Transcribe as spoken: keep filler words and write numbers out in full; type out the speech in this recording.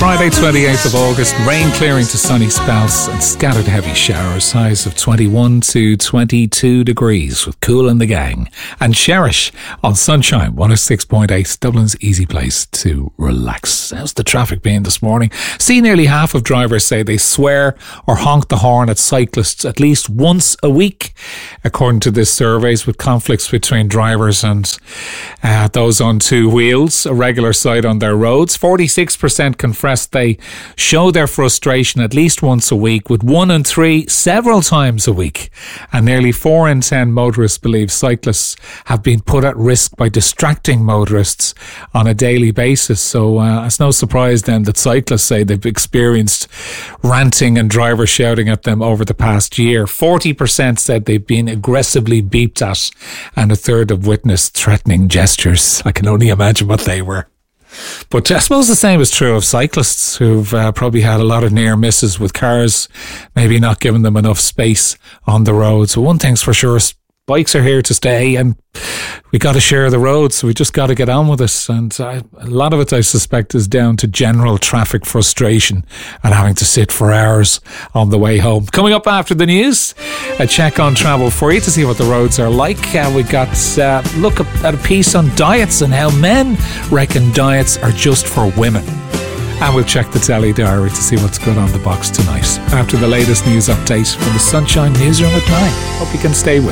Friday, twenty-eighth of August. Rain clearing to sunny spells and scattered heavy showers. Highs of twenty-one to twenty-two degrees with Cool in the Gang. And Cherish on Sunshine one oh six point eight, Dublin's easy place to relax. How's the traffic been this morning? See, nearly half of drivers say they swear or honk the horn at cyclists at least once a week, according to this surveys, with conflicts between drivers and uh, those on two wheels, a regular sight on their roads. forty-six percent confessed they show their frustration at least once a week, with one in three several times a week. And nearly four in ten motorists believe cyclists have been put at risk by distracting motorists on a daily basis. So uh, it's no surprise then that cyclists say they've experienced ranting and drivers shouting at them over the past year. forty percent said they've been aggressively beeped at, and a third have witnessed threatening gestures. I can only imagine what they were. But I suppose the same is true of cyclists who've uh, probably had a lot of near misses with cars maybe not giving them enough space on the road. So one thing's for sure, bikes are here to stay, and we got to share the road, so we just got to get on with it. And I, a lot of it, I suspect, is down to general traffic frustration and having to sit for hours on the way home. Coming up after the news, a check on travel for you to see what the roads are like. Uh, we got uh, look at a piece on diets and how men reckon diets are just for women. And we'll check the telly diary to see what's good on the box tonight, after the latest news update from the Sunshine Newsroom at nine. Hope you can stay with